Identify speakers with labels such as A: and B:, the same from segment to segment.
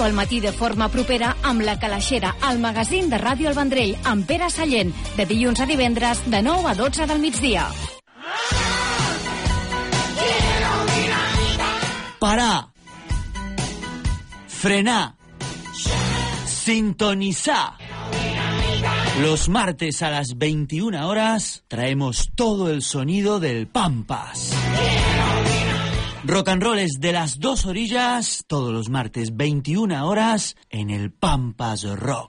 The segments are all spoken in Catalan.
A: al matí de forma propera amb La Calaixera, el magazín de Ràdio El Vendrell, amb Pere Sallent, de dilluns a divendres, de 9 a 12 del migdia.
B: Parar. Frenar. Sintonizar. Los martes a las 21 horas traemos todo el sonido del Pampas. Rock and roll es de las dos orillas, todos los martes 21 horas en el Pampas Rock.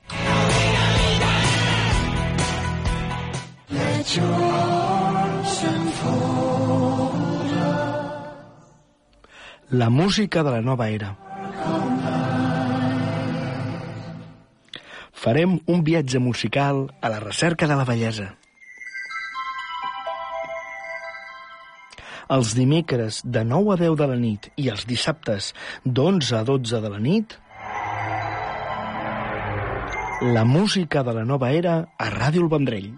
C: La música de la nova era. Farem un viatge musical a la recerca de la bellesa. Els dimecres de 9 a 10 de la nit i els dissabtes d'11 a 12 de la nit, la música de la nova era a Ràdio El Vendrell.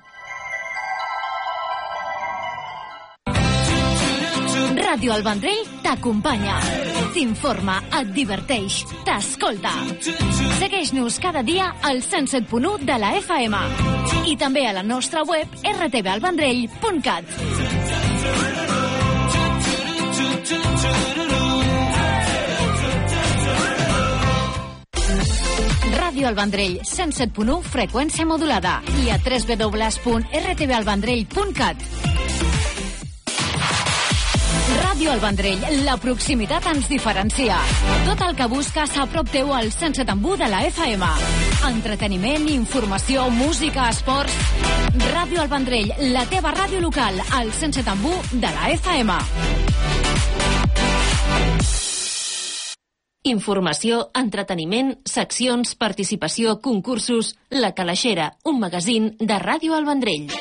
A: Ràdio El Vendrell t'acompanya, t'informa, et diverteix, t'escolta. Segueix-nos cada dia al 107.1 de la FM i també a la nostra web rtvalvendrell.cat. Ràdio El Vendrell, 107.1, freqüència modulada, i a www.rtvalvendrell.cat. Ràdio El Vendrell, la proximitat ens diferencia. Tot el que busques a prop teu al 107.1 de la FM. Entreteniment, informació, música, esports... Ràdio El Vendrell, la teva ràdio local, al 107.1 de la FM.
D: Informació, entreteniment, seccions, participació, concursos... La Calaixera, un magazín de Ràdio El Vendrell.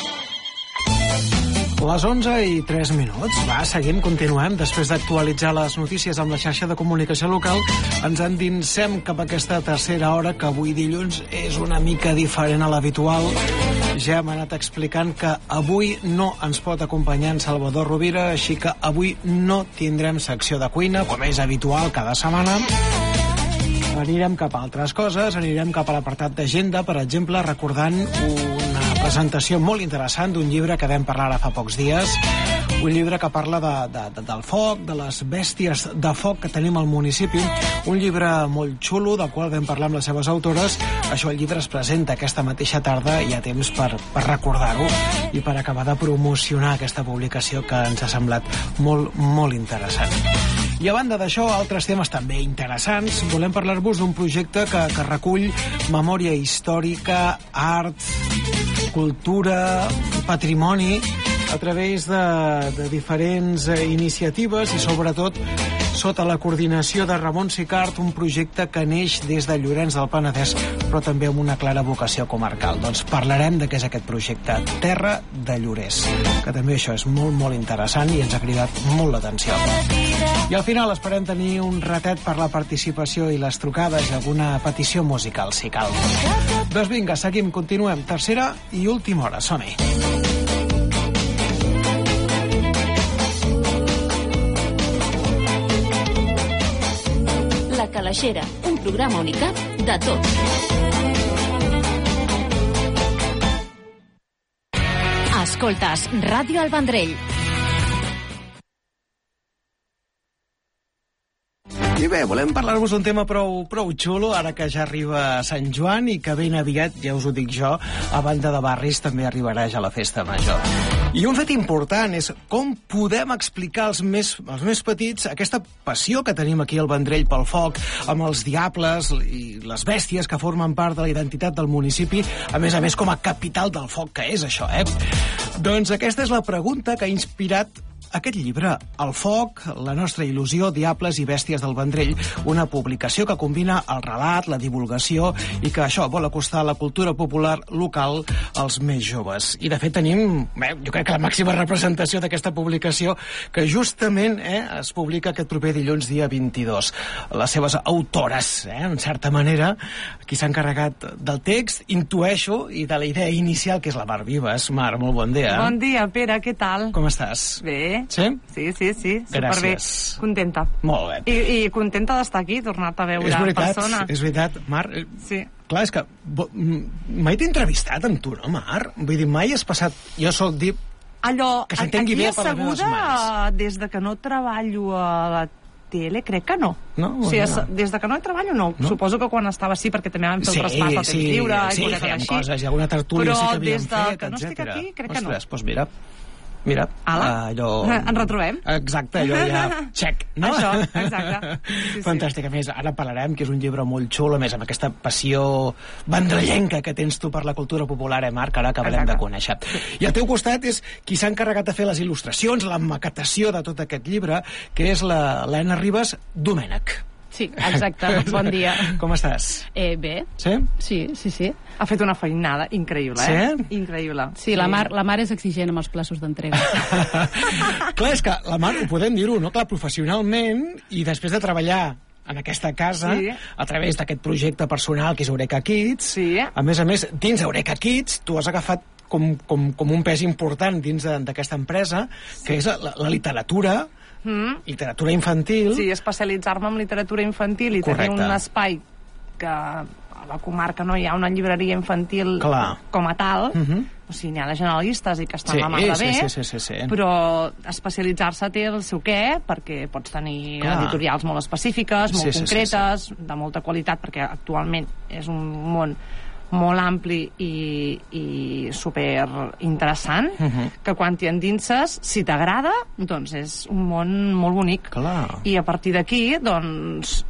E: Les 11:03. Va, seguim, continuem. Després d'actualitzar les notícies amb la xarxa de comunicació local, ens endinsem cap a aquesta tercera hora, que avui dilluns és una mica diferent a l'habitual. Ja hem anat explicant que avui no ens pot acompanyar en Salvador Rovira, així que avui no tindrem secció de cuina, com és habitual cada setmana. Anirem cap a altres coses, anirem cap a l'apartat d'agenda, per exemple, recordant una presentació molt interessant d'un llibre que vam parlar ara fa pocs dies, un llibre que parla del foc, de les bèsties de foc que tenim al municipi, un llibre molt xulo, del qual vam parlar amb les seves autores. Això, el llibre es presenta aquesta mateixa tarda, hi ha temps per recordar-ho i per acabar de promocionar aquesta publicació que ens ha semblat molt, molt interessant. I a banda d'això, altres temes també interessants. Volem parlar-vos d'un projecte que recull memòria històrica, art, cultura, patrimoni, a través de diferents iniciatives i, sobretot, sota la coordinació de Ramon Sicart, un projecte que neix des de Llorenç del Penedès, però també amb una clara vocació comarcal. Doncs parlarem de què és aquest projecte, Terra de Llorers, que també això és molt, molt interessant i ens ha cridat molt l'atenció. I al final esperem tenir un ratet per la participació i les trucades i alguna petició musical, si cal. Doncs vinga, seguim, continuem. Tercera i última hora, som-hi.
D: La Calaixera, un programa unicat de tot.
A: Escoltes Ràdio El Vendrell.
E: I bé, volem parlar-vos d'un tema prou xulo, ara que ja arriba Sant Joan i que ben aviat, ja us ho dic jo, a banda de barris també arribarà ja la festa major. I un fet important és com podem explicar als més petits aquesta passió que tenim aquí al Vendrell pel foc, amb els diables i les bèsties que formen part de la identitat del municipi, a més com a capital del foc, que és això, Doncs aquesta és la pregunta que ha inspirat aquest llibre, El foc, la nostra il·lusió, diables i bèsties del Vendrell, una publicació que combina el relat, la divulgació i que això vol acostar la cultura popular local als més joves. I de fet tenim, jo crec que la màxima representació d'aquesta publicació, que justament es publica aquest proper dilluns, dia 22. Les seves autores, en certa manera, qui s'ha encarregat del text, intueixo, i de la idea inicial, que és la Mar Vives. Mar, molt bon dia.
F: Bon dia, Pere, què tal?
E: Com estàs?
F: Bé.
E: Sí?
F: Sí, superbé.
E: Gràcies.
F: Contenta.
E: Molt bé.
F: I contenta d'estar aquí, tornar-te a veure en persona.
E: És veritat, Mar.
F: Sí.
E: Clar, és que mai t'he entrevistat amb tu, no, Mar? Vull dir, mai has passat... Jo sol dir...
F: Allò,
E: que s'entengui bé per les meves mans.
F: des de que no treballo a la tele, crec que no.
E: No?
F: O sigui, des de que no hi treballo, no. Suposo que quan estava sí, perquè també vam fer el traspàs al temps lliure i cosetes
E: fèiem
F: així.
E: coses, i alguna tertúlia sí que havíem fet,
F: Però des de que no estic aquí, crec que no.
E: Ostres, doncs mira, allò...
F: Ens retrobem.
E: Exacte, allò ja... Check, no?
F: Això, exacte. Sí.
E: Fantàstic. A més, ara parlarem, que és un llibre molt xulo, a més, amb aquesta passió vendrellenca que tens tu per la cultura popular, Marc, ara acabarem de conèixer. I al teu costat és qui s'ha encarregat de fer les il·lustracions, la maquetació de tot aquest llibre, que és l'Helena Ribas Domènech.
G: Sí, exacte. Bon dia.
E: Com estàs?
G: Bé.
E: Sí?
G: Sí.
F: Ha fet una feinada increïble,
E: Sí?
F: Increïble.
G: Sí, la Mar és exigent amb els plaços d'entrega.
E: Clar, és que la Mar, ho podem dir-ho, no? Clar, professionalment, i després de treballar en aquesta casa, a través d'aquest projecte personal que és Eureka Kids, a més, dins Eureka Kids, tu has agafat com un pes important dins d'aquesta empresa, que és la literatura, literatura infantil.
F: Sí, especialitzar-me en literatura infantil i tenir un espai que a la comarca no hi ha una llibreria infantil com a tal, o sigui, n'hi ha de generalistes i que estan la mar de bé, però especialitzar-se té el seu què, perquè pots tenir editorials molt específiques, molt concretes, de molta qualitat, perquè actualment és un món molt ampli i super interessant, que quan t'hi endinses, si t'agrada, doncs és un món molt bonic. I a partir d'aquí, doncs,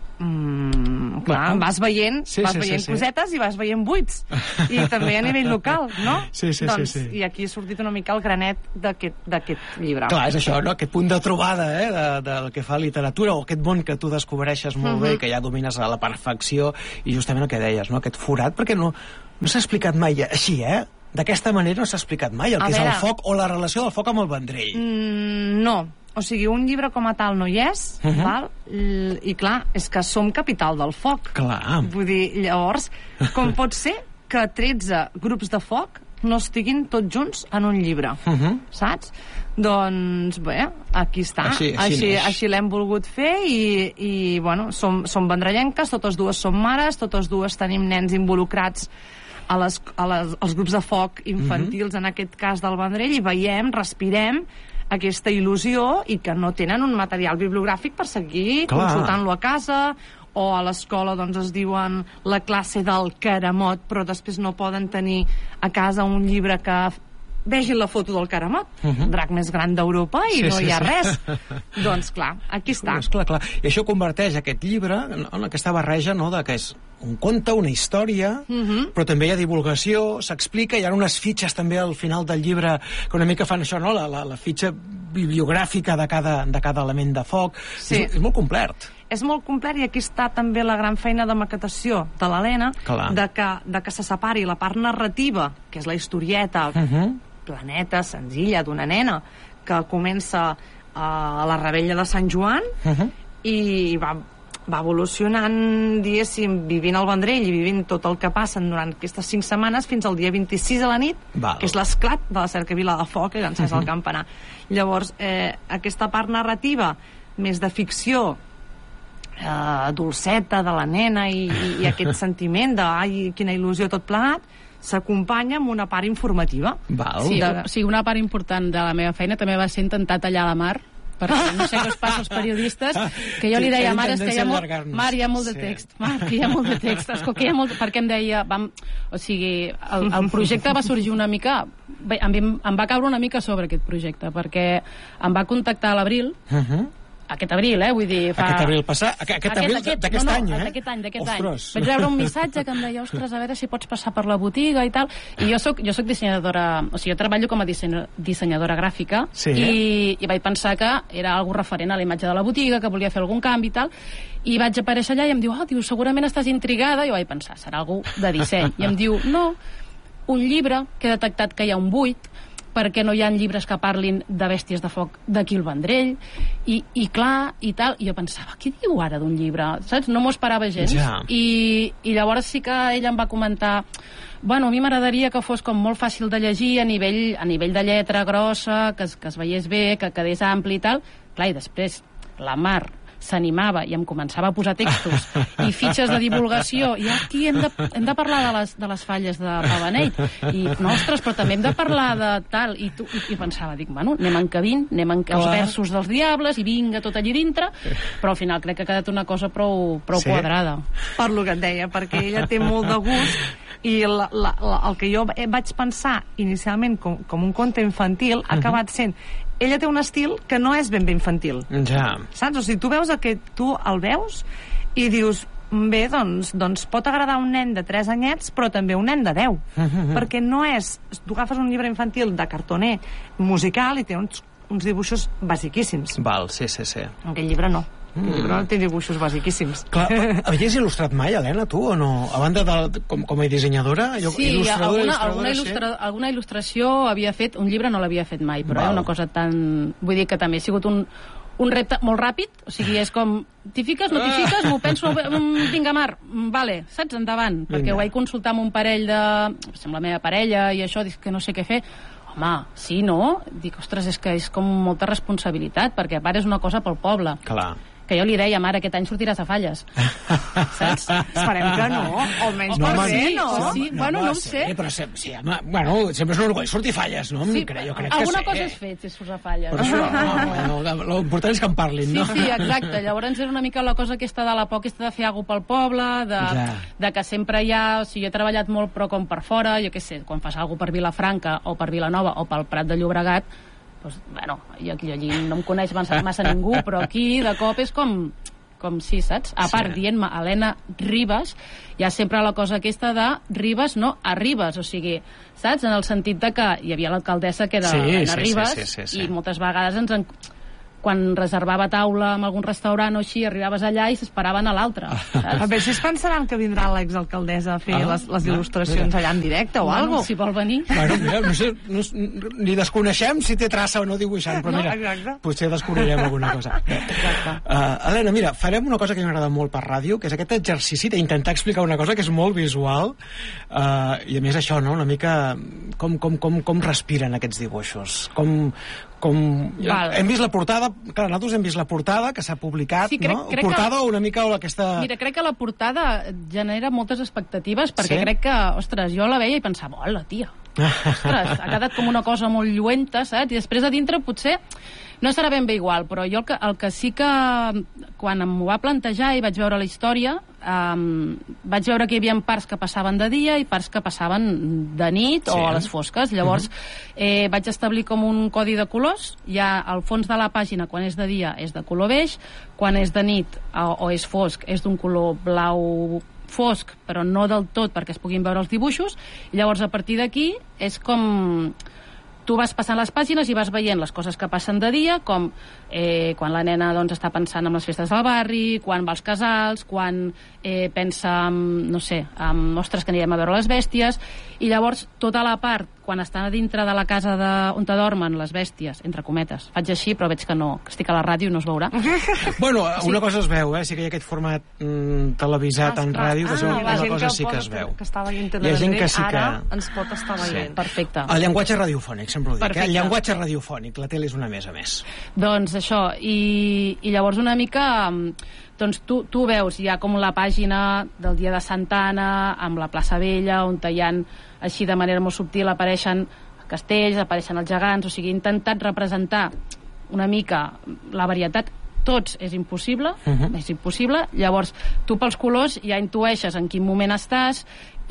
F: vas veient cosetes i vas veient buits, i també a nivell local, no?
E: Sí.
F: I aquí ha sortit una mica el granet d'aquest llibre.
E: Clar, és això, no? Aquest punt de trobada del que fa literatura, o aquest món que tu descobreixes molt bé, que ja domines a la perfecció, i justament el que deies, no? Aquest forat, perquè no s'ha explicat mai així, d'aquesta manera no s'ha explicat mai el que és el foc o la relació del foc amb el Vendrell.
F: No. O sigui, un llibre com a tal no hi és, val? I clar, és que som capital del foc.
E: Clar.
F: Vull dir, llavors, com pot ser que 13 grups de foc no estiguin tots junts en un llibre? Saps? Doncs, bé, aquí està. Així l'hem volgut fer i bueno, som vendrellenques, totes dues som mares, totes dues tenim nens involucrats als grups de foc infantils, en aquest cas del Vendrell, i veiem, respirem aquesta il·lusió i que no tenen un material bibliogràfic per seguir consultant-lo a casa, o a l'escola doncs es diuen la classe del caramot, però després no poden tenir a casa un llibre que vegin la foto del caramot, drac més gran d'Europa, i no hi ha res. Doncs clar, aquí està.
E: Clar. I això converteix aquest llibre en aquesta barreja, no?, de que és un conte, una història, però també hi ha divulgació, s'explica, hi ha unes fitxes també al final del llibre que una mica fan això, no?, la fitxa bibliogràfica de cada element de foc. És molt complet.
F: És molt complet, i aquí està també la gran feina de maquetació de l'Helena, de que se separi la part narrativa, que és la historieta planeta, senzilla, d'una nena que comença a la revetlla de Sant Joan i va evolucionant, diguéssim, vivint al Vendrell i vivint tot el que passen durant aquestes 5 setmanes fins al dia 26 a la nit, que és l'esclat de la cercavila de foc que encès el campanar. Llavors, aquesta part narrativa, més de ficció, dolceta de la nena i aquest sentiment de ai, quina il·lusió tot plegat, s'acompanya amb una part informativa.
G: Sí, una part important de la meva feina també va ser intentar tallar la Mar, perquè no sé què us passa als periodistes, que jo li deia a Mar, és que hi ha molt de text, Mar, que hi ha molt de text, perquè em deia, o sigui, el projecte va sorgir una mica, em va caure una mica sobre aquest projecte, perquè em va contactar a l'abril, aquest abril, vull dir...
E: Aquest abril passat? Aquest abril d'aquest any,
G: d'aquest any. Vaig rebre un missatge que em deia, ostres, a veure si pots passar per la botiga i tal. I jo soc dissenyadora, o sigui, jo treballo com a dissenyadora gràfica, i vaig pensar que era algo referent a la imatge de la botiga, que volia fer algun canvi i tal, i vaig aparèixer allà i em diu, segurament estàs intrigada, i jo vaig pensar, serà algú de disseny. I em diu, no, un llibre, que he detectat que hi ha un buit, perquè no hi ha llibres que parlin de bèsties de foc d'aquí al Vendrell, i clar, i tal, i jo pensava, què diu ara d'un llibre? Saps? No m'ho esperava gens.
E: Ja.
G: I llavors sí que ella em va comentar, bueno, a mi m'agradaria que fos com molt fàcil de llegir a nivell de lletra grossa, que es veiés bé, que quedés ampli i tal. Clar, i després la Mar s'animava i em començava a posar textos i fitxes de divulgació, i aquí hem de parlar de les falles de Pavanell, i ostres, però també hem de parlar de tal, i pensava, dic, bueno, anem encabint, els versos dels diables, i vinga tot allí dintre, però al final crec que ha quedat una cosa prou quadrada.
F: Per lo que et deia, perquè ella té molt de gust, i el que jo vaig pensar inicialment com un conte infantil ha acabat sent... Ella té un estil que no és ben bé infantil.
E: Ja.
F: Saps? O sigui, tu veus tu el veus i dius, bé, doncs pot agradar un nen de 3 anyets, però també un nen de 10. Perquè no és... Tu agafes un llibre infantil de cartoner musical i té uns dibuixos basiquíssims.
E: Val, sí.
F: Aquell llibre no. El llibre té dibuixos basiquíssims.
E: Clar, havies il·lustrat mai, Helena, tu, o no? A banda com a dissenyadora?
G: Sí, alguna il·lustració havia fet, un llibre no l'havia fet mai, però una cosa tan... Vull dir que també ha sigut un repte molt ràpid, o sigui, és com, t'hi fiques, no t'hi fiques, m'ho penso, vinga, Mar, vale, saps, endavant, perquè ho vaig consultar amb un parell amb la meva parella i això, dic que no sé què fer. Home, sí, no? Dic, ostres, és que és com molta responsabilitat, perquè a part és una cosa pel poble.
E: Clar.
G: Que jo li deia, Mare, aquest any sortiràs a Falles. Saps?
F: Esperem que no, almenys per ser, no?
G: Sí, bueno, no ho sé.
E: Però sí, home, bueno, sempre és un orgull sortir Falles, no?
G: Sí,
E: jo crec
G: alguna cosa has fet, si surts a Falles.
E: Per això, l'important és que en parlin, no?
G: Sí, exacte. Llavors era una mica la cosa aquesta de la por, aquesta de fer alguna cosa pel poble, de que sempre hi ha... O sigui, jo he treballat molt, però com per fora, jo què sé, quan fas alguna cosa per Vilafranca o per Vilanova o pel Prat de Llobregat, doncs, bueno, jo allí no em coneix massa ningú, però aquí de cop és com sí, saps? A part, dient-me Helena Ribas, hi ha sempre la cosa aquesta de Ribas, no a Ribas, o sigui, saps? En el sentit de que hi havia l'alcaldessa que era Helena Ribas, i moltes vegades quan reservava taula en algun restaurant o així, arribaves allà i s'esperaven a l'altre.
F: A veure si es pensaran que vindrà l'exalcaldessa a fer les il·lustracions allà en directe o alguna cosa.
G: Si vol venir.
E: Bueno, mira, no sé, ni desconeixem si té traça o no dibuixant, però mira, potser descobrirem alguna cosa. Helena, mira, farem una cosa que m'agrada molt per ràdio, que és aquest exercici d'intentar explicar una cosa que és molt visual, i a més això, no?, una mica com respiren aquests dibuixos, hem vist la portada, clar, nosaltres hem vist la portada que s'ha publicat, no? Portada o una mica aquesta...
G: Mira, crec que la portada genera moltes expectatives, perquè crec que, ostres, jo la veia i pensava, hola, tia, ostres, ha quedat com una cosa molt lluenta, saps? I després a dintre potser no serà ben bé igual, però jo el que sí que quan m'ho va plantejar i vaig veure la història, vaig veure que hi havia parts que passaven de dia i parts que passaven de nit o a les fosques. Llavors vaig establir com un codi de colors. Ja al fons de la pàgina, quan és de dia, és de color beix, quan és de nit o és fosc, és d'un color blau fosc, però no del tot perquè es puguin veure els dibuixos. I llavors a partir d'aquí és com... Tu vas passant les pàgines i vas veient les coses que passen de dia, com quan la nena doncs, està pensant en les festes del barri, quan va als casals, quan pensa en, no sé, ostres, que anirem a veure les bèsties, i llavors tota la part, quan estan a dintre de la casa on dormen les bèsties, entre cometes, faig així però veig que no, que estic a la ràdio i no es veurà.
E: Bueno, una cosa es veu, sí que hi ha aquest format televisat en ràdio, que una cosa sí que es veu.
F: Hi ha gent que sí que... Ara ens pot estar veient.
G: Perfecte.
E: El llenguatge radiofònic, sempre ho dic, el llenguatge radiofònic, la tele és una més a més.
G: Doncs això, i llavors una mica... Doncs tu veus ja com la pàgina del dia de Santa Anna amb la plaça Vella, on hi ha així de manera molt subtil apareixen castells, apareixen els gegants, o sigui, he intentat representar una mica la varietat. Tots és impossible, és impossible. Llavors tu pels colors ja intueixes en quin moment estàs,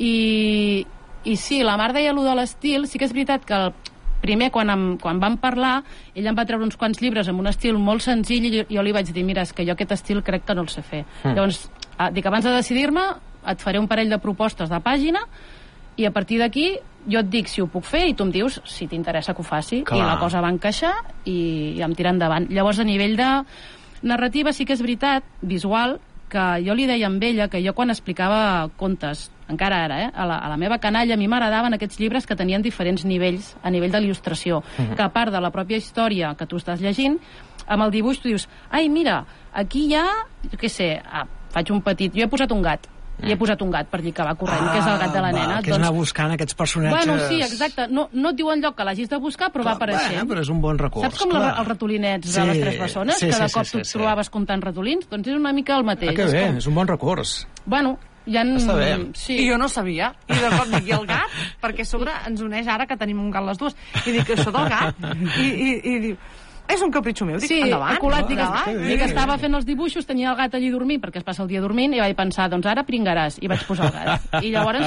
G: i sí, la Mar deia allò de l'estil. Sí que és veritat que primer, quan vam parlar, ella em va treure uns quants llibres amb un estil molt senzill i jo li vaig dir, mira, és que jo aquest estil crec que no el sé fer. Llavors, dic, abans de decidir-me, et faré un parell de propostes de pàgina i a partir d'aquí jo et dic si ho puc fer i tu em dius si t'interessa que ho faci. Clar. I la cosa va encaixar i vam tirar endavant. Llavors, a nivell de narrativa, sí que és veritat, visual, que jo li deia amb ella que jo quan explicava contes, encara ara, a la meva canalla, a mi m'agradaven aquests llibres que tenien diferents nivells, a nivell de l'il·lustració, que a part de la pròpia història que tu estàs llegint, amb el dibuix tu dius, ai, mira, aquí hi ha, jo què sé, faig un petit... Jo he posat un gat, i he posat un gat per allí que va corrent, que és el gat de la nena.
E: Que és anar buscant aquests personatges...
G: Bueno, sí, exacte. No et diu enlloc que l'hagis de buscar, però va apareixent.
E: Però és un bon recurs.
G: Saps com els ratolinets de les 3 bessones? Que de cop tu trobaves comptant ratolins? Doncs és una mica el mateix.
E: Que bé, és un bon recurs.
G: Bueno, ja
E: està bé.
F: Sí. I jo no sabia. I de cop dic, i el gat? Perquè a sobre ens uneix ara que tenim un gat les dues. I dic, això del gat? I diu... És un capritxo meu, dic, endavant.
G: Dic que estava fent els dibuixos, tenia el gat allí dormint, perquè es passa el dia dormint, i vaig pensar, doncs ara pringaràs, i vaig posar el gat. I llavors,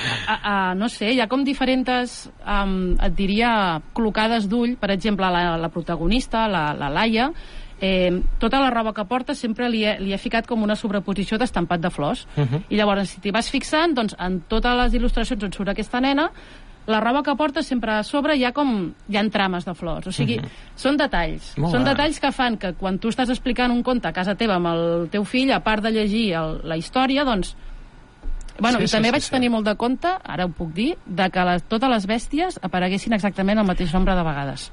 G: no sé, hi ha com diferents, et diria, clocades d'ull. Per exemple, la protagonista, la Laia, tota la roba que porta sempre li he ficat com una sobreposició d'estampat de flors. I llavors, si t'hi vas fixant, doncs en totes les il·lustracions on surt aquesta nena, la roba que porta sempre a sobre hi ha trames de flors, o sigui, són detalls. Són detalls que fan que quan tu estàs explicant un conte a casa teva amb el teu fill, a part de llegir la història, doncs... Bueno, i també vaig tenir molt de compte, ara ho puc dir, de que totes les bèsties apareguessin exactament el mateix nombre de vegades.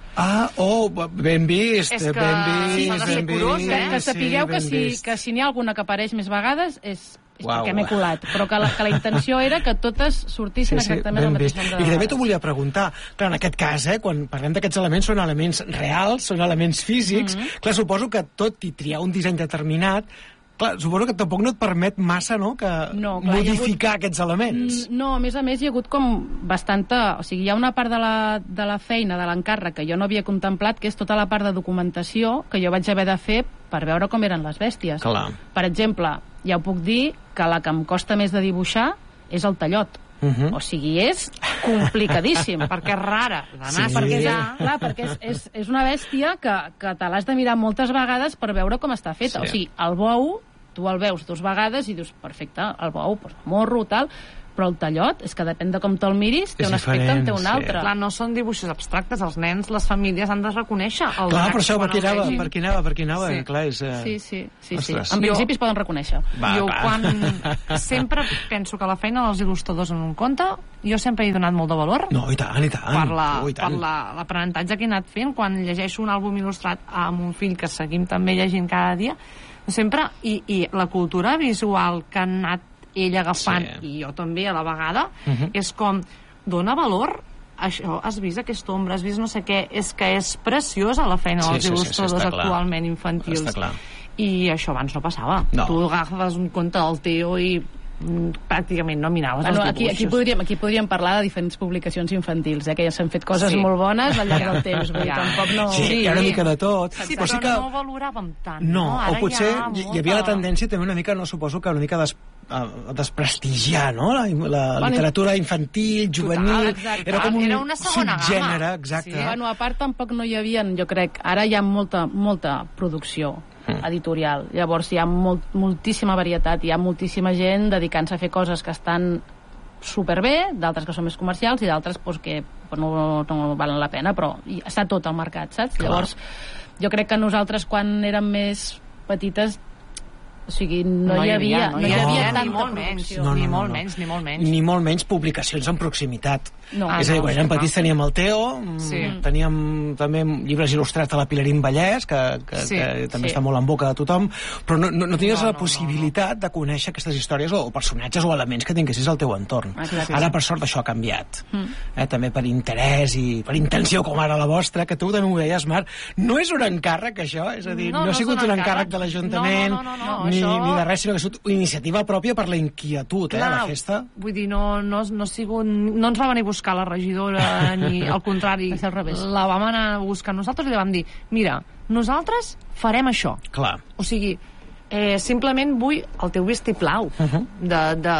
E: Ben vist, ben vist.
G: Que sapigueu que si n'hi ha alguna que apareix més vegades és perquè m'he colat, però que la intenció era que totes sortissin exactament el mateix nombre de vegades.
E: I també t'ho volia preguntar, clar, en aquest cas, quan parlem d'aquests elements, són elements reals, són elements físics, clar, suposo que tot i triar un disseny determinat, clar, suposo que tampoc no et permet massa, no?, modificar aquests elements.
G: No, a més hi ha hagut com bastanta... O sigui, hi ha una part de la feina, de l'encàrrec, que jo no havia contemplat, que és tota la part de documentació que jo vaig haver de fer per veure com eren les bèsties.
E: Clar.
G: Per exemple, ja ho puc dir, que la que em costa més de dibuixar és el tallot. O sigui, és complicadíssim.
F: Perquè és rara.
G: Perquè és una bèstia que te l'has de mirar moltes vegades per veure com està feta. O sigui, el bou, tu el veus 2 vegades i dius, perfecte, el bou, morro, tal... però el tallot, és que depèn de com te'l miris, té un aspecte, en té un altre.
F: Clar, no són dibuixos abstractes, els nens, les famílies han de reconèixer.
E: Clar, per això, per qui anava, clar, és...
G: Sí. En principi es poden reconèixer.
F: Jo sempre penso que la feina dels il·lustradors en un conte, jo sempre he donat molt de valor.
E: No, i tant.
F: Per l'aprenentatge que he anat fent, quan llegeixo un àlbum il·lustrat amb un fill que seguim també llegint cada dia, sempre, i la cultura visual que han anat ell agafant, i jo també a la vegada, és com, dona valor això, has vist aquesta ombra, has vist no sé què, és que és preciosa la feina dels il·lustradors actualment infantils, i això abans no passava. Tu agafes un conte del Teo i pràcticament no miraves els dibuixos.
G: Aquí podríem parlar de diferents publicacions infantils, que ja s'han fet coses molt bones al llarg del temps, vull dir, tampoc no...
E: Sí, hi ha una mica de tot.
F: Sí, però no ho valoràvem tant.
E: No, o potser hi havia la tendència també una mica, no suposo que una mica desprestigiar, no?, la literatura infantil, juvenil...
F: Era com un subgènere,
E: exacte.
G: Bueno, a part tampoc no hi havia, jo crec, ara hi ha molta producció editorial, llavors hi ha moltíssima varietat, hi ha moltíssima gent dedicant-se a fer coses que estan superbé, d'altres que són més comercials i d'altres que no valen la pena, però està tot al mercat, saps? Llavors jo crec que nosaltres quan érem més petites, o sigui, no hi havia tanta producció.
F: Ni molt menys
E: publicacions en proximitat. És a dir, quan érem petits teníem el Teo, teníem també llibres il·lustrats de la Pilarín Vallès, que també està molt en boca de tothom, però no tenies la possibilitat de conèixer aquestes històries o personatges o elements que tinguessis al teu entorn. Ara, per sort, això ha canviat. També per interès i per intenció, com ara la vostra, que tu també ho deies, Marc, no és un encàrrec, això? És a dir, no ha sigut un encàrrec de l'Ajuntament, ni de res, sinó que ha sigut iniciativa pròpia per la inquietud, la festa.
F: Vull dir, no ens va venir a buscar la regidora, ni al contrari, la vam anar a buscar nosaltres i li vam dir, mira, nosaltres farem això.
E: Clar.
F: O sigui, simplement vull el teu vistiplau de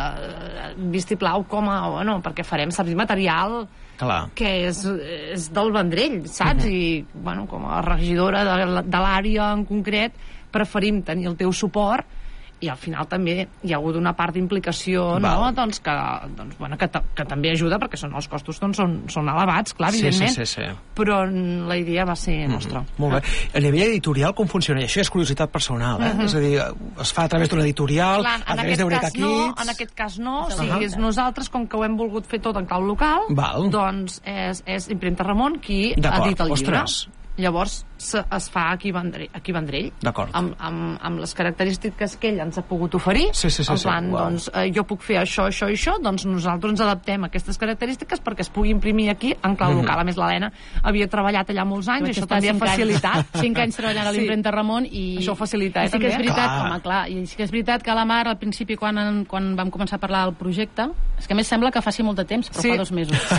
F: vistiplau com a, bueno, perquè farem servir material que és del Vendrell, saps? I, bueno, com a regidora de l'àrea en concret, preferim tenir el teu suport i al final també hi ha hagut una part d'implicació, no? Doncs que també ajuda, perquè els costos són elevats, clar, evidentment, però la idea va ser nostra.
E: Molt bé. A nivell editorial, com funciona? I això és curiositat personal, és a dir, es fa a través d'una editorial, a través d'Eureka Kids...
F: No, en aquest cas no, o sigui, és nosaltres, com que ho hem volgut fer tot en clau local, doncs és Impremta Ramon qui edita el llibre. Llavors es fa aquí a Vendrell, amb les característiques que ell ens ha pogut oferir, en plan, doncs jo puc fer això, doncs nosaltres ens adaptem a aquestes característiques perquè es pugui imprimir aquí en clau local. A més, l'Helena havia treballat allà molts anys, i això també ha facilitat.
G: 5 anys treballant a l'Impremta Ramon, i
F: això ho facilita,
G: també. Sí que és veritat que la Mar, al principi, quan vam començar a parlar del projecte, és que a més sembla que faci molt de temps, però fa 2 mesos.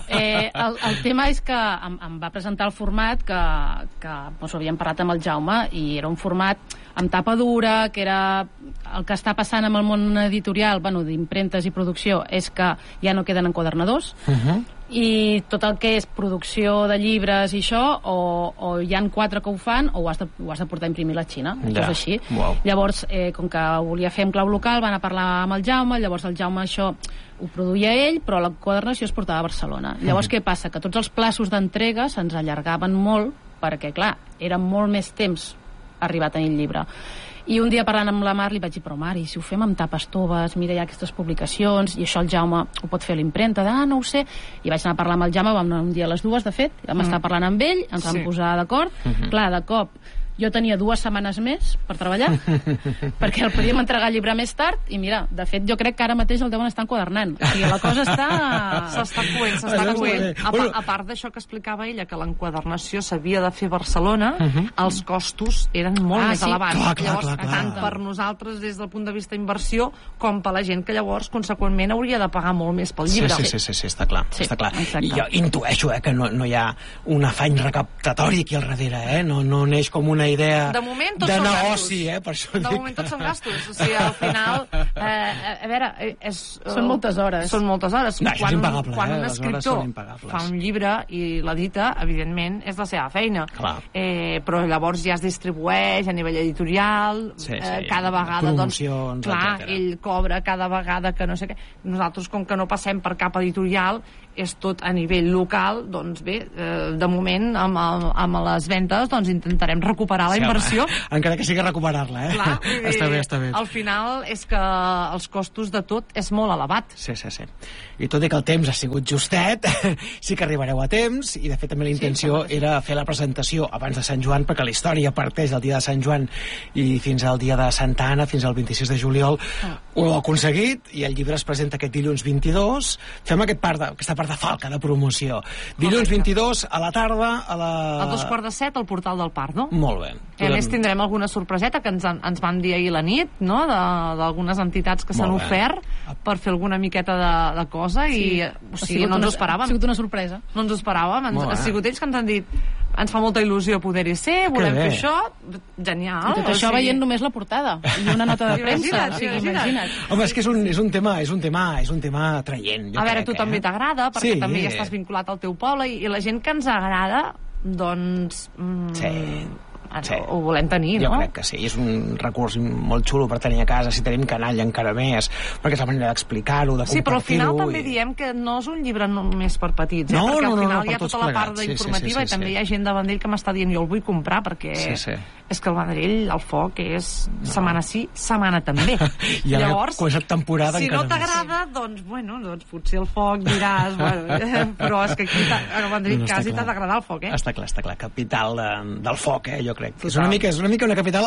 G: El tema és que em va presentar el format que ho havíem parlat amb el Jaume, i era un format amb tapa dura, que era el que està passant amb el món editorial, d'impremtes i producció, és que ja no queden enquadernadors, i tot el que és producció de llibres i això, o hi han 4 que ho fan, o ho has de portar a imprimir a la Xina. Això és així. Llavors, com que ho volia fer en clau local, van a parlar amb el Jaume, llavors el Jaume això ho produïa ell, però l'enquadernació es portava a Barcelona. Llavors, què passa? Que tots els plaços d'entrega se'ns allargaven molt, perquè, clar, era molt més temps arribar a tenir el llibre. I un dia parlant amb la Mar li vaig dir, però Mari, si ho fem amb tapes toves, mira, hi ha aquestes publicacions, i això el Jaume ho pot fer a l'impremta, no ho sé. I vaig anar a parlar amb el Jaume, vam anar un dia a les 2, de fet, vam estar parlant amb ell, ens vam posar d'acord. Clar, de cop jo tenia 2 setmanes més per treballar, perquè el podíem entregar el llibre més tard, i mira, de fet, jo crec que ara mateix el deuen estar enquadernant. O sigui, la cosa
F: s'està coent. A part d'això que explicava ella, que l'enquadernació s'havia de fer a Barcelona, els costos eren molt més elevats. Llavors, tant per nosaltres des del punt de vista inversió, com per la gent que llavors, conseqüentment, hauria de pagar molt més pel llibre.
E: Sí, està clar. I jo intueixo que no hi ha un afany recaptatori aquí al darrere, no neix com una idea
F: de
E: negoci, per això
F: de moment tots són gastos, o sigui, al final a veure,
G: són moltes hores.
F: Quan un escriptor fa un llibre i l'edita, evidentment és la seva feina, però llavors ja es distribueix a nivell editorial, cada vegada, doncs clar, ell cobra cada vegada que no sé què. Nosaltres, com que no passem per cap editorial, és tot a nivell local, doncs bé, de moment amb les ventes doncs intentarem recuperar la inversió.
E: Encara que sigui recuperar-la,
F: Clar,
E: està bé.
F: Al final és que els costos de tot és molt elevat.
E: Sí. I tot i que el temps ha sigut justet, sí que arribareu a temps, i de fet també la intenció era fer la presentació abans de Sant Joan, perquè la història parteix del dia de Sant Joan i fins al dia de Santa Anna, fins al 26 de juliol. Ho heu aconseguit, i el llibre es presenta aquest dilluns 22. Fem aquesta part de falca de promoció. Dilluns 22 a la tarda, a
F: 2:45 al Portal del Pardo.
E: Molt bé.
F: A més, tindrem alguna sorpreseta que ens van dir ahir la nit, no?, d'algunes entitats que s'han ofert per fer alguna miqueta de cosa, i o sigui, no ens ho esperàvem.
G: Ha sigut una sorpresa.
F: No ens ho esperàvem. Ha sigut ells que ens han dit, ens fa molta il·lusió poder-hi ser, volem fer això. Genial.
G: I tot això veient només la portada i una nota de premsa. Imagina't.
E: Home, és que és un tema traient.
F: A veure, a tu també t'agrada, perquè també ja estàs vinculat al teu poble, i la gent que ens agrada, doncs ho volem tenir, no?
E: Jo crec que sí, és un recurs molt xulo per tenir a casa, si tenim canalla encara més, perquè és la manera d'explicar-ho, de compartir-ho.
F: Sí, però al final també diem que no és un llibre només per petits, perquè al final hi ha tota la part informativa, i també hi ha gent de Vendrell que m'està dient jo el vull comprar, perquè és que el Vendrell, el foc, és setmana sí, setmana també.
E: I llavors, temporada,
F: si no t'agrada, doncs potser el foc diràs, però és que aquí a Vendrell quasi t'ha d'agradar el foc,
E: Està clar, capital del foc, jo crec. És una mica una capital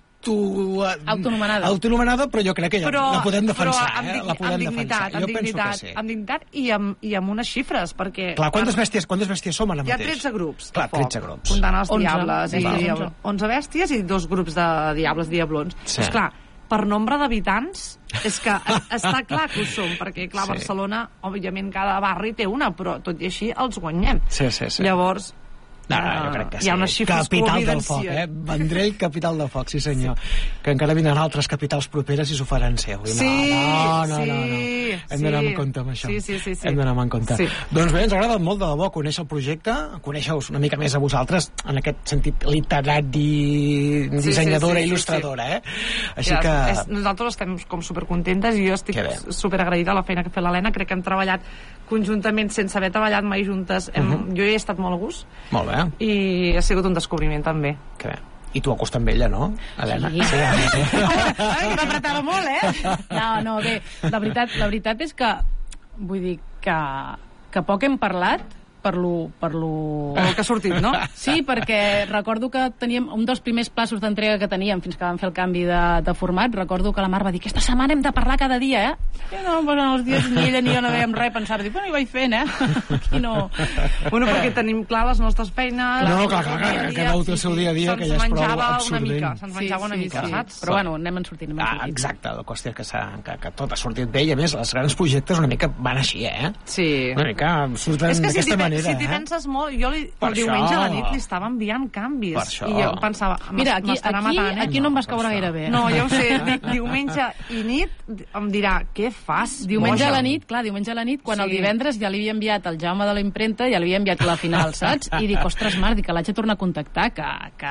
E: autonomenada, però jo crec que la podem defensar.
F: Amb dignitat i amb unes xifres, perquè...
E: Clar, quantes bèsties som ara mateix?
F: Hi ha 13 grups.
E: Clar, 13 grups.
F: Comptant els diables. 11 bèsties i 2 grups de diables diablons. És clar, per nombre d'habitants és que està clar que ho som, perquè clar, Barcelona, òbviament cada barri té una, però tot i així els guanyem. Llavors
E: jo crec que sí.
F: Hi ha unes xifres que ho
E: capital del foc, Vendrell, capital del foc, sí senyor. Que encara vindran altres capitals properes i s'ho faran seu. No. Hem d'anar en compte amb això.
F: Sí.
E: Hem d'anar en compte. Doncs bé, ens agrada molt de debò conèixer el projecte, conèixer-vos una mica més a vosaltres, en aquest sentit literari, dissenyadora, il·lustradora, Així que...
F: Nosaltres estem com supercontentes i jo estic superagraïda a la feina que ha fet l'Helena. Crec que hem treballat conjuntament sense haver treballat mai juntes. Jo hi he estat molt a gust.
E: Molt bé.
F: I ha sigut un descobriment també.
E: Que bé. I tu acostant amb ella, no, Helena?
G: Sí.
F: M'apretava molt,
G: No, bé, la veritat és que vull dir que poc hem parlat per lo
F: que ha sortit, no?
G: Sí, perquè recordo que teníem un dels primers plaços d'entrega que teníem fins que vam fer el canvi de format. Recordo que la Mar va dir, aquesta setmana hem de parlar cada dia, I no, en els dies ni ella ni jo no dèiem res, pensava, dic, bueno, hi vaig fent, Aquí no...
F: Bueno, perquè tenim clar les nostres feines...
E: No, clar, que cada un té el seu dia a dia, que ja és prou absorbent.
F: Se'ns menjava una mica, saps?
G: Però bueno, anem sortint.
E: Exacte, la qüestió és que tot ha sortit bé, i a més, els grans projectes una mica van així,
F: Sí.
E: Una mica surten d'aquesta manera.
F: Si t'hi penses molt, jo el diumenge a la nit li estava enviant canvis. I jo pensava,
G: mira, aquí no em vas caure gaire bé.
F: No, ja ho sé, diumenge i nit em dirà, què fas?
G: Diumenge a la nit, quan el divendres ja li havia enviat el Jaume de la impremta, ja li havia enviat la final, saps? I dic, ostres, Marc, que l'haig de tornar a contactar, que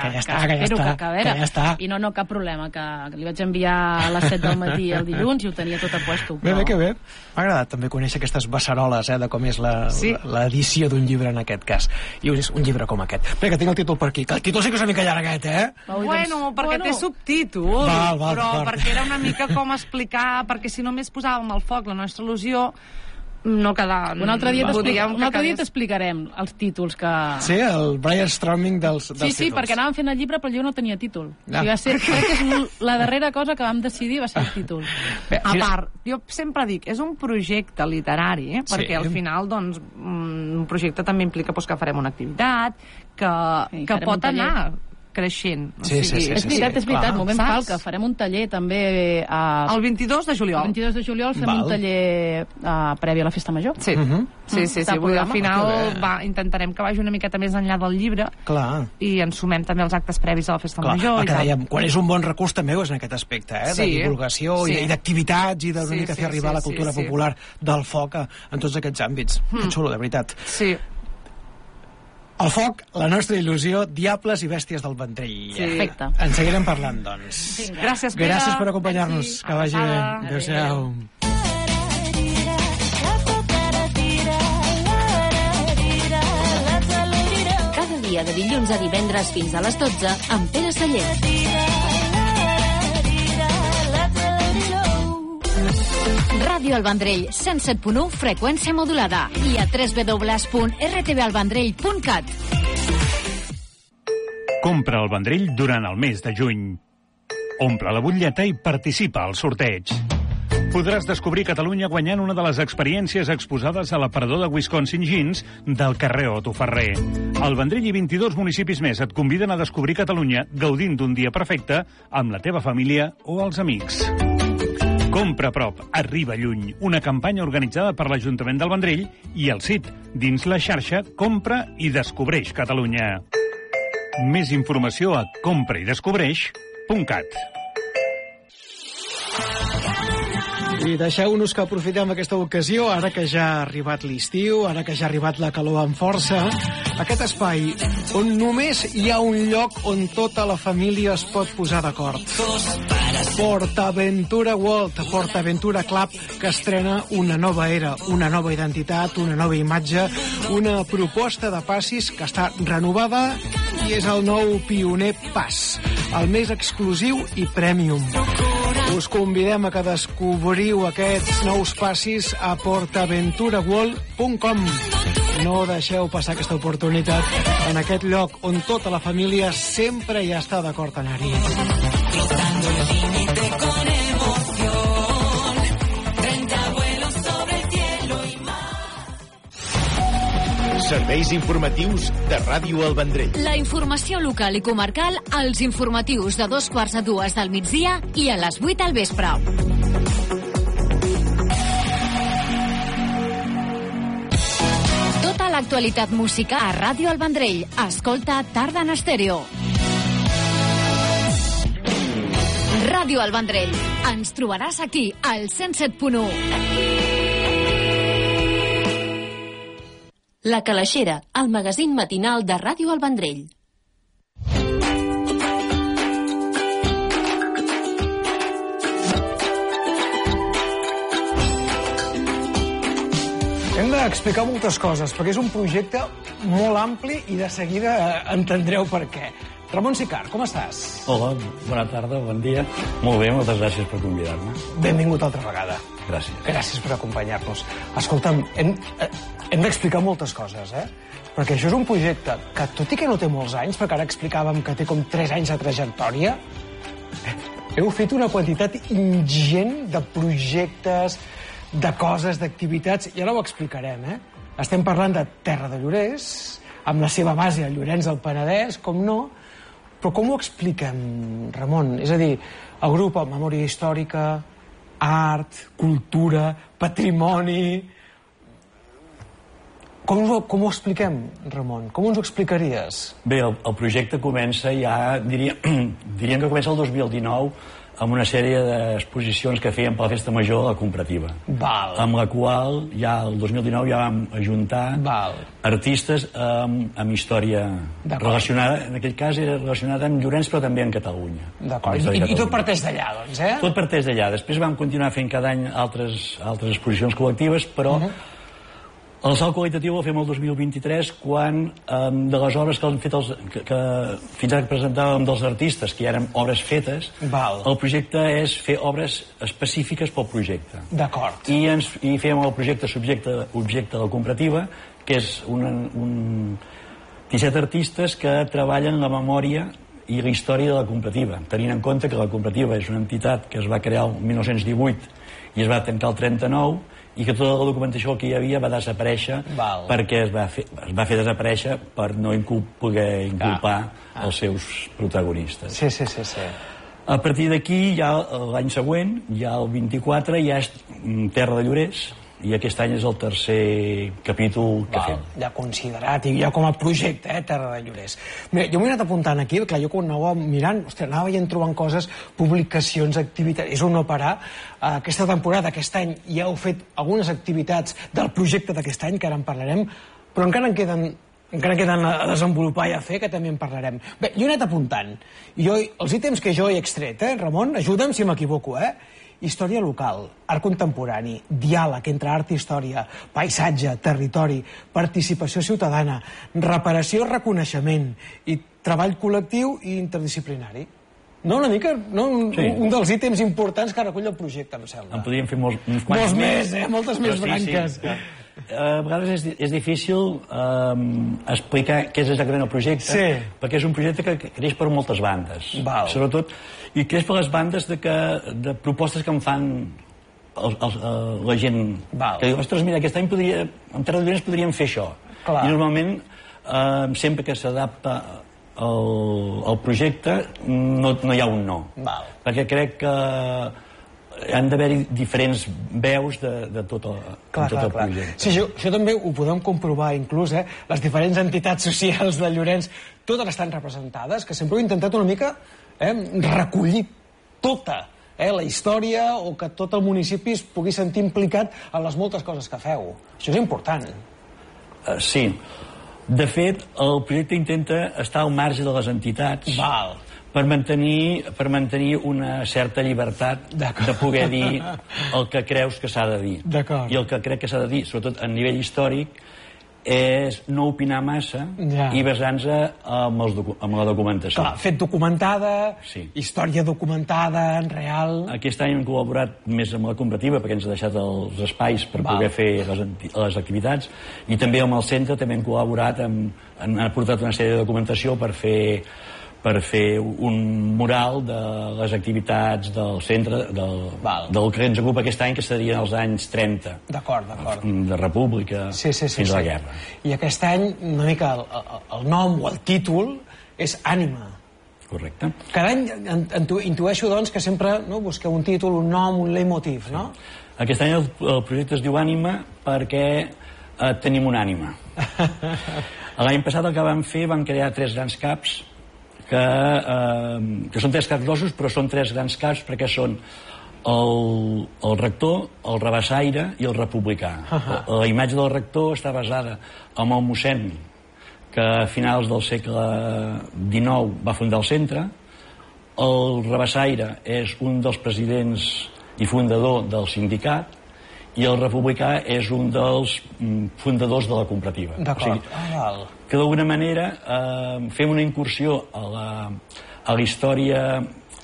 G: ja està. I no, cap problema, que li vaig enviar a les 7 del matí el dilluns i ho tenia tot a puesto.
E: Bé, que bé. M'ha agradat també conèixer aquestes beceroles, de com és l'edició d'un llibre en aquest cas. I un llibre com aquest. Bé, que tinc el títol per aquí. Que el títol sí que és una mica llarguet,
F: Bueno, perquè té subtítol. Però perquè era una mica com explicar, perquè si només posàvem al foc la nostra il·lusió, no quedava...
G: Un altre dia t'explicarem els títols que...
E: Sí, el brainstorming dels títols.
G: Sí, perquè anàvem fent el llibre, però el llibre no tenia títol. Crec que és la darrera cosa que vam decidir va ser el títol.
F: A part, jo sempre dic, és un projecte literari, perquè al final, doncs, un projecte també implica que farem una activitat, que pot anar creixent.
E: Sí.
G: És veritat, moment falca. Farem un taller també
F: el 22 de juliol.
G: El 22 de juliol fem un taller previ a la festa major.
F: Sí. Al final intentarem que vagi una miqueta més enllà del llibre.
E: Clar.
F: I ens sumem també als actes previs a la festa major.
E: Quan és un bon recurs també és en aquest aspecte, de divulgació i d'activitats i d'una mica fer arribar la cultura popular del foc en tots aquests àmbits. Que xulo, de veritat.
F: Sí.
E: El foc, la nostra il·lusió, Diables i bèsties del Vendrell.
G: Perfecte.
E: En seguirem parlant, doncs.
F: Gràcies, Pere.
E: Gràcies per acompanyar-nos. Que vagi bé. Adéu-siau.
D: Cada dia de dilluns a divendres fins a les 12 amb Pere Celler.
A: Ràdio El Vendrell, 107.1, freqüència modulada, i a www.rtvalvendrell.cat.
H: Compra el Vendrell durant el mes de juny. Omple la butlleta i participa al sorteig. Podràs descobrir Catalunya guanyant una de les experiències exposades a l'aparador de Wisconsin Jeans del carrer Otto Ferrer. El Vendrell i 22 municipis més et conviden a descobrir Catalunya gaudint d'un dia perfecte amb la teva família o els amics. Compra a prop, arriba lluny. Una campanya organitzada per l'Ajuntament del Vendrell i el CIT, dins la xarxa Compra i Descobreix Catalunya. Més informació a compraidescobreix.cat.
E: I deixeu-nos que aprofitem aquesta ocasió, ara que ja ha arribat l'estiu, ara que ja ha arribat la calor amb força, aquest espai on només hi ha un lloc on tota la família es pot posar d'acord. PortAventura World, PortAventura Club, que estrena una nova era, una nova identitat, una nova imatge, una proposta de passis que està renovada i és el nou Pioner Pass, el més exclusiu i premium. Us convidem a que descobriu aquests nous passis a portaventuraworld.com. No deixeu passar aquesta oportunitat en aquest lloc on tota la família sempre hi està d'acord a anar-hi.
I: Serveis informatius de Ràdio El Vendrell.
A: La informació local i comarcal als informatius de 2:45 del migdia i a les 8 al vespre. Tota l'actualitat musical a Ràdio El Vendrell. Escolta Tarda en Estèreo. Ràdio El Vendrell. Ens trobaràs aquí, al 107.1.
D: La Calaixera, el magazín matinal de Ràdio El Vendrell.
E: Hem d'explicar moltes coses, perquè és un projecte molt ampli i de seguida entendreu per què. Ramon Sicar, com estàs?
J: Hola, bona tarda, bon dia. Molt bé, moltes gràcies per convidar-me.
E: Benvingut altra vegada.
J: Gràcies.
E: Gràcies per acompanyar-nos. Escolta'm, hem d'explicar moltes coses, perquè això és un projecte que, tot i que no té molts anys, perquè ara explicàvem que té com 3 anys de trajectòria, heu fet una quantitat ingent de projectes, de coses, d'activitats, i ara ho explicarem, Estem parlant de Terra de Llorers, amb la seva base a Llorenç del Penedès, com no, però com ho expliquem, Ramon? És a dir, agrupa memòria històrica, art, cultura, patrimoni... Com ho expliquem, Ramon? Com ens ho explicaries?
J: Bé, el projecte comença ja, diríem que comença el 2019, amb una sèrie d'exposicions que fèiem per la Festa Major a la Comparativa. Amb la qual ja el 2019 ja vam ajuntar artistes amb història relacionada, en aquell cas era relacionada amb Llorenç però també amb Catalunya.
E: D'acord, i tot parteix d'allà, doncs,
J: Tot parteix d'allà. Després vam continuar fent cada any altres exposicions col·lectives, però el salt qualitatiu el fem el 2023 quan de les obres que han fet que fins ara presentàvem dels artistes, que ja eren obres fetes, el projecte és fer obres específiques pel projecte.
E: D'acord.
J: I fem el projecte subjecte de la comparativa, que és 17 artistes que treballen la memòria i la història de la comparativa, tenint en compte que la comparativa és una entitat que es va crear el 1918 i es va tancar el 39, i que tota la documentació que hi havia va desaparèixer perquè es va fer desaparèixer per no poder inculpar els seus protagonistes.
E: Sí.
J: A partir d'aquí, ja l'any següent, ja el 24, ja és Terra de Llorers, i aquest any és el tercer capítol que fem.
E: Ja considerat, i ja com a projecte, Terra de Llorers. Mira, jo m'he anat apuntant aquí, clar, jo quan anava mirant, anava veient trobant coses, publicacions, activitats, és un no parar. Aquesta temporada, aquest any, ja heu fet algunes activitats del projecte d'aquest any, que ara en parlarem, però encara en queden a desenvolupar i a fer, que també en parlarem. Bé, jo he anat apuntant. Els ítems que jo he extret, Ramon, ajuda'm si m'equivoco, història local, art contemporani, diàleg entre art i història, paisatge, territori, participació ciutadana, reparació, reconeixement i treball col·lectiu i interdisciplinari. No, una mica, un dels ítems importants que recull el projecte, em sembla.
J: En podríem fer molts
E: més, moltes més branques.
J: A vegades és difícil explicar què és exactament el projecte, perquè és un projecte que creix per moltes bandes, sobretot, i creix per les bandes de propostes que em fan la gent, que diu, ostres, mira, aquest any en Terra de Llorens podríem fer això, i normalment sempre que s'adapta el projecte no hi ha un no, perquè crec que han d'haver-hi diferents veus de tot el projecte.
E: Sí, això també ho podem comprovar inclús, les diferents entitats socials de Llorenç, totes estan representades, que sempre he intentat una mica recollir tota la història o que tot el municipi es pugui sentir implicat en les moltes coses que feu. Això és important.
J: Sí. De fet, el projecte intenta estar al marge de les entitats per mantenir una certa llibertat de poder dir el que creus que s'ha de dir. I el que crec que s'ha de dir, sobretot a nivell històric, és no opinar massa i basant-se en la documentació.
E: Clar, fet documentada, història documentada, en real...
J: Aquest any hem col·laborat més amb la comparativa perquè ens ha deixat els espais per poder fer les activitats, i també amb el centre també hem col·laborat, han aportat una sèrie de documentació per fer un mural de les activitats del centre del que ens ocupa aquest any, que serien els anys 30 de república fins a la guerra.
E: I aquest any una mica el nom o el títol és Ànima.
J: Correcte.
E: Cada any intueixo doncs que sempre busqueu un títol, un nom, un leitmotiv, no?
J: Aquest any el projecte es diu Ànima perquè tenim una ànima. L'any passat el que vam crear 3 grans caps que són 3 caps d'ossos, però són 3 grans caps perquè són el rector, el rabassaire i el republicà. La imatge del rector està basada en el mossèn que a finals del segle XIX va fundar el centre. El rabassaire és un dels presidents i fundador del sindicat, i el republicà és un dels fundadors de la cooperativa.
E: D'acord.
J: Que d'alguna manera fem una incursió a la història,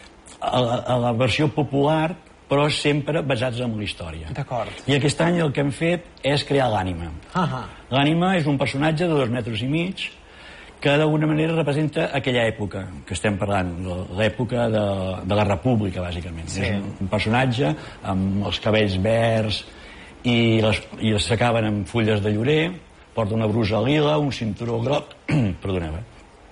J: a la versió popular, però sempre basats en la història.
E: D'acord.
J: I aquest any el que hem fet és crear l'ànima. L'ànima és un personatge de 2 metres i mig que d'alguna manera representa aquella època que estem parlant, l'època de la república, bàsicament. És un personatge amb els cabells verds i s'acaben amb fulles de llorer, porta una brusa lila, un cinturó groc, perdoneu,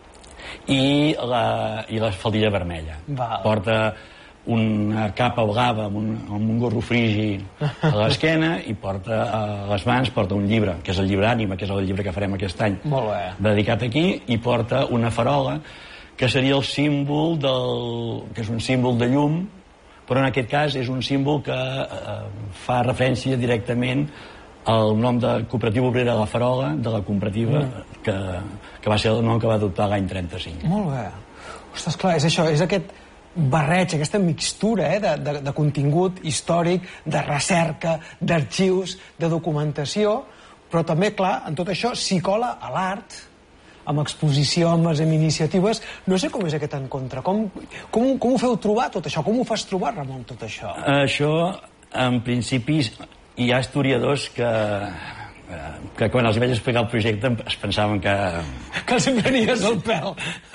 J: i la faldilla vermella. Porta una capa blava amb un gorro frigi a l'esquena i porta a les mans un llibre, que és el llibre Ànima, que és el llibre que farem aquest any, dedicat aquí, i porta una farola que seria el símbol que és un símbol de llum, però en aquest cas és un símbol que fa referència directament al nom de Cooperativa Obrera de la Farola, de la cooperativa, que va ser el nom que va adoptar l'any 35.
E: Molt bé. Ostres, clar, és això, és aquest barreig, aquesta mixtura de contingut històric, de recerca, d'arxius, de documentació, però també, clar, en tot això s'hi cola a l'art, amb exposicions, amb iniciatives. No sé com és aquest encontre. Com ho feu trobar, tot això? Com ho fas trobar, Ramon, tot això?
J: Això, en principi, hi ha historiadors que quan els vaig explicar el projecte es pensaven que
E: els emprenies el pèl.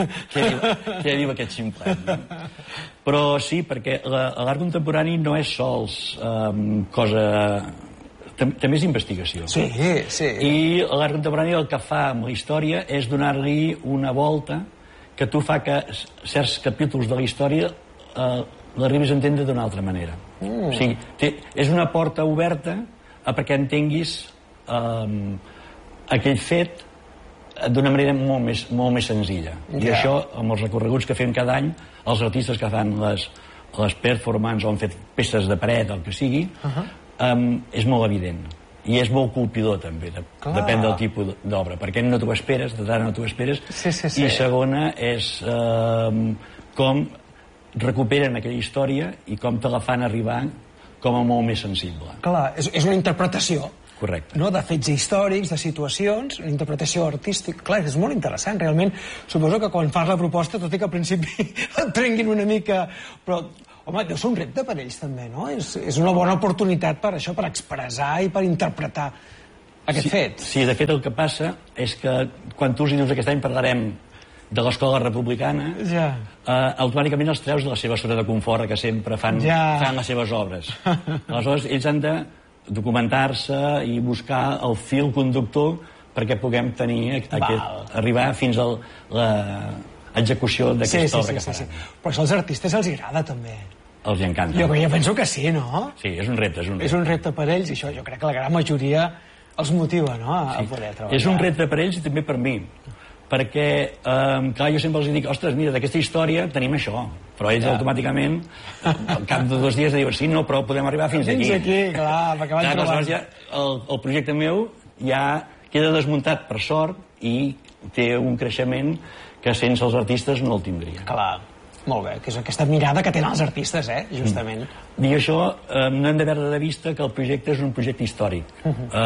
J: Què diu aquest ximplet? Però sí, perquè l'art contemporani no és sols cosa... També és investigació.
E: Sí.
J: I l'art contemporani el que fa amb la història és donar-li una volta que tu fa que certs capítols de la història l'arribis a entendre d'una altra manera. O sigui, és una porta oberta perquè entenguis aquell fet d'una manera molt més senzilla. I això, amb els recorreguts que fem cada any, els artistes que fan les performances o han fet peces de paret, el que sigui, és molt evident. I és molt colpidor, també. Depèn del tipus d'obra. Perquè no t'ho esperes, de tant no t'ho esperes. I segona és com recuperen aquella història i com te la fan arribar com a molt més sensible.
E: Clar, és una interpretació.
J: Correcte.
E: De fets històrics, de situacions, una interpretació artística. Clar, és molt interessant, realment. Suposo que quan fas la proposta, tot i que al principi et prenguin una mica... Però, home, deu ser un repte per ells, també, no? És una bona oportunitat per això, per expressar i per interpretar aquest fet.
J: Sí, de fet, el que passa és que quan tu els dius aquest any parlarem de l'escola republicana, automàticament els treus de la seva zona de confort que sempre fan les seves obres. Aleshores, ells han de documentar-se i buscar el fil conductor perquè puguem tenir arribar fins a l'execució d'aquesta obra que faran.
E: Però això als artistes els agrada, també.
J: Els encanta.
E: Jo penso que sí, no?
J: Sí, és un repte.
E: És un repte per ells i això jo crec que la gran majoria els motiva, no?, a poder treballar.
J: És un repte per ells i també per mi, perquè, clar, jo sempre els dic, ostres, mira, d'aquesta història tenim això, però ells automàticament, al cap de 2 dies, diuen, sí, no, però podem arribar fins aquí.
E: Fins aquí, clar, perquè van trobant.
J: Aleshores, ja, el projecte meu ja queda desmuntat, per sort, i té un creixement que sense els artistes no el tindria.
E: Clar, molt bé, que és aquesta mirada que tenen els artistes, justament.
J: Dit això, no hem de perdre de vista que el projecte és un projecte històric.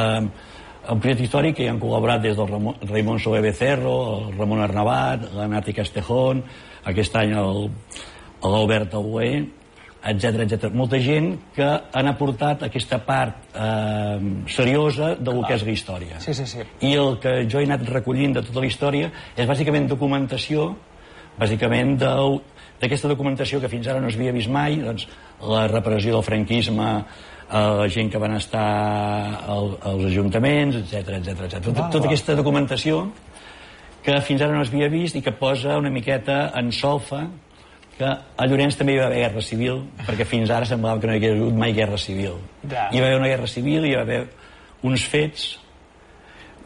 J: Un projecte històric que hi han col·laborat des del Raimon Soler Becerro, el Ramon Arnabat, la Nati Castejón, aquest any l'Albert Albué, etc. Molta gent que han aportat aquesta part seriosa del que és la història. I el que jo he anat recollint de tota la història és bàsicament documentació, bàsicament d'aquesta documentació que fins ara no s'havia vist mai, doncs la repressió del franquisme, la gent que van estar als ajuntaments, etc. Tota aquesta documentació que fins ara no s'havia vist i que posa una miqueta en solfa que a Llorenç també hi va haver guerra civil, perquè fins ara semblava que no hi hagués hagut mai guerra civil. Hi va haver una guerra civil, hi va haver uns fets